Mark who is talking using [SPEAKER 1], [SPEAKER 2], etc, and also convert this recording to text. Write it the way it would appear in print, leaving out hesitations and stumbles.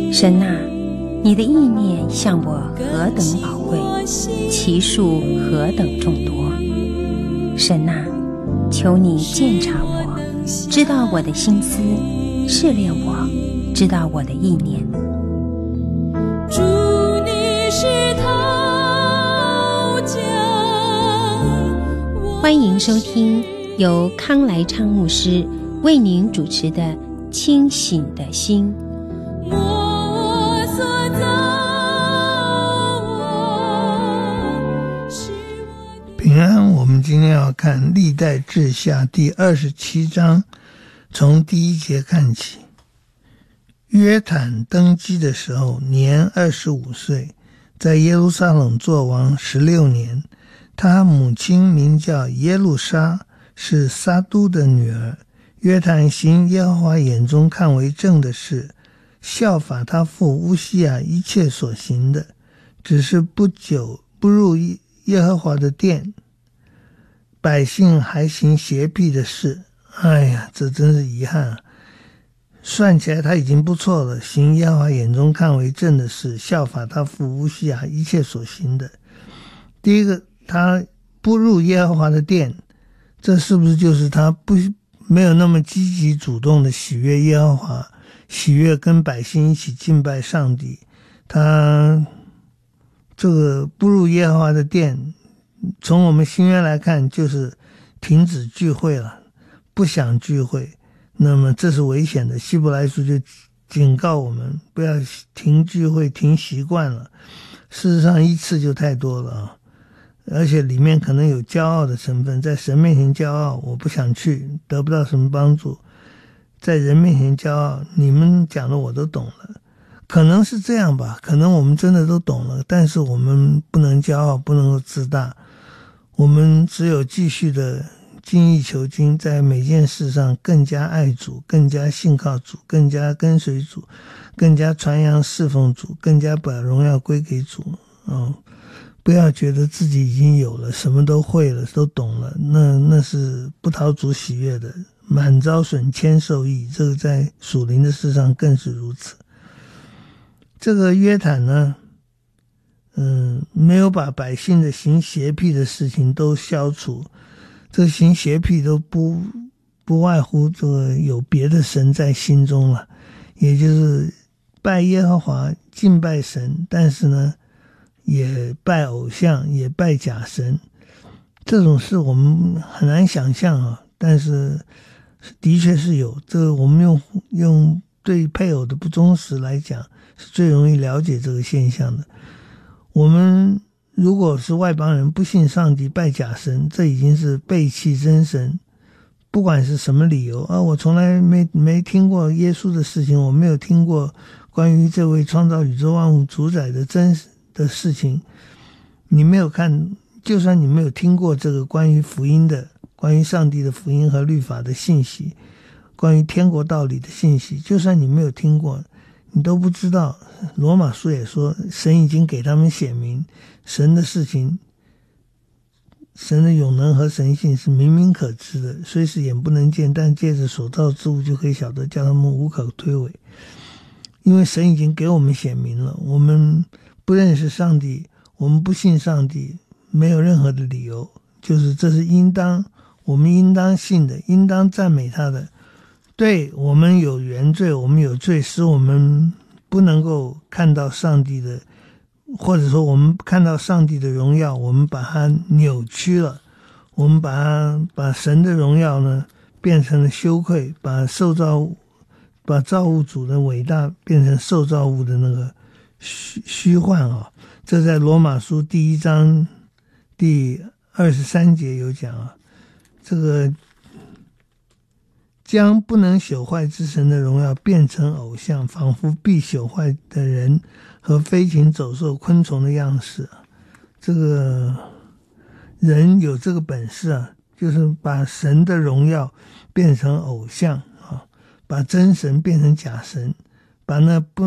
[SPEAKER 1] 神啊，你的意念向我何等宝贵，其数何等众多。神啊，求你鉴察我，知道我的心思，试炼我，知道我的意念。
[SPEAKER 2] 主，你是陶匠。
[SPEAKER 1] 欢迎收听由康来昌牧师为您主持的《清醒的心》。
[SPEAKER 3] 平安，我们今天要看历代志下第27章，从第1节看起。约坦登基的时候年25岁，在耶路撒冷作王16年。他母亲名叫耶路撒，是撒都的女儿。约坦行耶和华眼中看为正的事，效法他父乌西亚一切所行的，只是不久不入耶和华的殿，百姓还行邪僻的事。哎呀，这真是遗憾啊！算起来他已经不错了，行耶和华眼中看为正的事，效法他父乌西亚一切所行的。第一个，他不入耶和华的殿，这是不是就是他没有那么积极主动的喜悦耶和华，喜悦跟百姓一起敬拜上帝？他这个不入耶和华的殿，从我们新约来看就是停止聚会了，不想聚会，那么这是危险的。希伯来书就警告我们不要停聚会，停习惯了。事实上一次就太多了啊，而且里面可能有骄傲的成分，在神面前骄傲，我不想去，得不到什么帮助。在人面前骄傲，你们讲的我都懂了，可能是这样吧，可能我们真的都懂了，但是我们不能骄傲，不能够自大，我们只有继续的精益求精，在每件事上更加爱主，更加信靠主，更加跟随主，更加传扬侍奉主，更加把荣耀归给主。不要觉得自己已经有了，什么都会了，都懂了，那是不讨主喜悦的。满招损，谦受益，这个在属灵的事上更是如此。这个约坦呢，没有把百姓的行邪僻的事情都消除。这个行邪僻都不外乎这个有别的神在心中了，也就是拜耶和华，敬拜神，但是呢也拜偶像，也拜假神。这种事我们很难想象啊，但是的确是有。这个我们用对配偶的不忠实来讲，是最容易了解这个现象的。我们如果是外邦人，不信上帝，拜假神，这已经是背弃真神。不管是什么理由啊，我从来没听过耶稣的事情，我没有听过关于这位创造宇宙万物主宰的真实的事情，你没有看，就算你没有听过这个关于福音的，关于上帝的福音和律法的信息，关于天国道理的信息，就算你没有听过，你都不知道。罗马书也说，神已经给他们显明神的事情，神的永能和神性是明明可知的，虽是眼不能见，但借着所造之物就可以晓得，叫他们无可推诿。因为神已经给我们显明了，我们不认识上帝，我们不信上帝，没有任何的理由，就是这是我们应当信的，应当赞美他的。对，我们有原罪，我们有罪，使我们不能够看到上帝的，或者说我们看到上帝的荣耀，我们把它扭曲了，我们把神的荣耀呢变成了羞愧，把造物主的伟大变成受造物的那个虚幻啊。这在罗马书第1章第23节有讲啊，这个将不能朽坏之神的荣耀变成偶像，仿佛必朽坏的人和飞禽走兽昆虫的样式。这个人有这个本事啊，就是把神的荣耀变成偶像啊，把真神变成假神，把那不